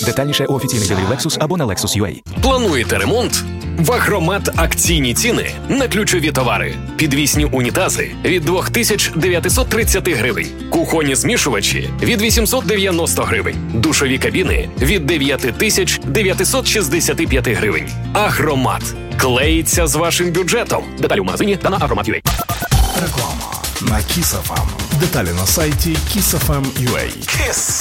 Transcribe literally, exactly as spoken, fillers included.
Детальніше у офіційних дилерів Lexus або на Lexus точка ю а. Плануєте ремонт? В Агромат акційні ціни на ключові товари. Підвісні унітази від дві тисячі дев'ятсот тридцять гривень. Кухонні змішувачі від вісімсот дев'яносто гривень. Душові кабіни від дев'ять тисяч дев'ятсот шістдесят п'ять гривень. Агромат. Клеїться з вашим бюджетом. Деталі у магазині та на агромат точка ю а. Реклама на Kiss еф ем. Деталі на сайті kiss еф ем точка ю а.